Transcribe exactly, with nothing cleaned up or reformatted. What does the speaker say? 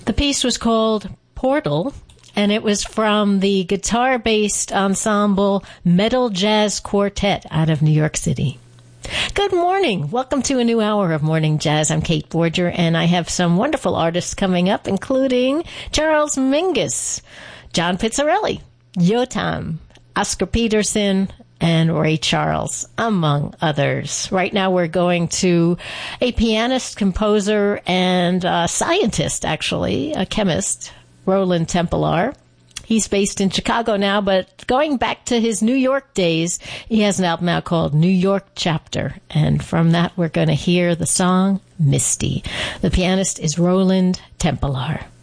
The piece was called Portal, and it was from the guitar-based ensemble Metal Jazz Quartet out of New York City. Good morning. Welcome to a new hour of Morning Jazz. I'm Kate Borger, and I have some wonderful artists coming up, including Charles Mingus, John Pizzarelli, Yotam, Oscar Peterson, and Ray Charles, among others. Right now we're going to a pianist, composer, and uh, scientist, actually, a chemist, Roland Templar. He's based in Chicago now, but going back to his New York days, he has an album out called New York Chapter. And from that, we're going to hear the song Misty. The pianist is Roland Templar.